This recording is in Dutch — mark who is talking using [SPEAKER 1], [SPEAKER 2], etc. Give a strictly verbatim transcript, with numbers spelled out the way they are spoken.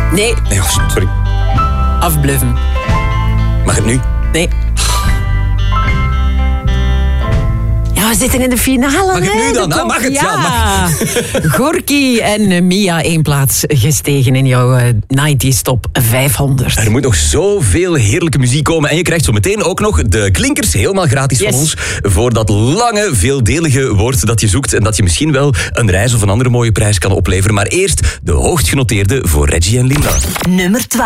[SPEAKER 1] Nee.
[SPEAKER 2] Nee, oh, sorry.
[SPEAKER 1] Afbluffen.
[SPEAKER 2] Mag het nu?
[SPEAKER 1] Nee. Ja, we zitten in de finale.
[SPEAKER 2] Mag het nu dan?
[SPEAKER 1] De
[SPEAKER 2] Ah, mag het?
[SPEAKER 1] Ja.
[SPEAKER 2] Ja, mag.
[SPEAKER 1] Gorky en Mia één plaats gestegen in jouw uh, nineties top vijfhonderd.
[SPEAKER 2] Er moet nog zoveel heerlijke muziek komen. En je krijgt zo meteen ook nog de klinkers helemaal gratis
[SPEAKER 1] Yes.
[SPEAKER 2] van ons. Voor dat lange, veeldelige woord dat je zoekt. En dat je misschien wel een reis of een andere mooie prijs kan opleveren. Maar eerst de hoogst genoteerde voor Reggie en Linda.
[SPEAKER 3] Nummer twaalf.